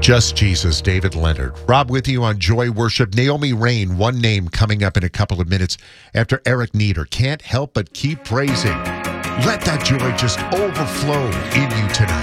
Just Jesus, David Leonard. Rob with you on Joy Worship. Naomi Rain, one name coming up in a couple of minutes after Eric Nieder. Can't help but keep praising. Let that joy just overflow in you tonight.